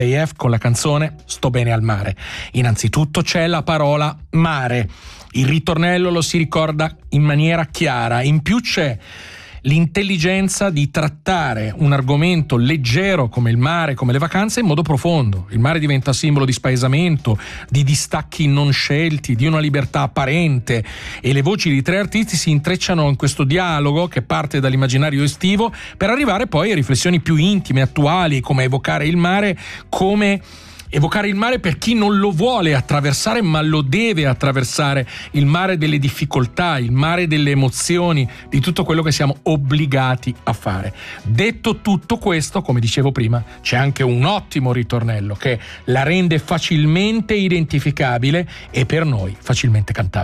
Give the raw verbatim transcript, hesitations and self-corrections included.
con la canzone Sto bene al mare. Innanzitutto c'è la parola mare. Il ritornello lo si ricorda in maniera chiara. In più c'è l'intelligenza di trattare un argomento leggero come il mare, come le vacanze, in modo profondo. Il mare diventa simbolo di spaesamento, di distacchi non scelti, di una libertà apparente, e le voci di tre artisti si intrecciano in questo dialogo che parte dall'immaginario estivo per arrivare poi a riflessioni più intime, attuali, come evocare il mare come Evocare il mare per chi non lo vuole attraversare, ma lo deve attraversare, il mare delle difficoltà, il mare delle emozioni, di tutto quello che siamo obbligati a fare. Detto tutto questo, come dicevo prima, c'è anche un ottimo ritornello che la rende facilmente identificabile e per noi facilmente cantabile.